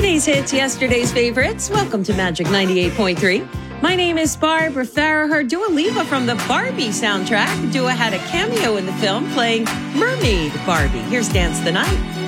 Today's hits, yesterday's favorites. Welcome to Magic 98.3. My name is Barbara Farraher. Dua Lipa from the Barbie soundtrack. Dua had a cameo in the film playing Mermaid Barbie. Here's Dance the Night.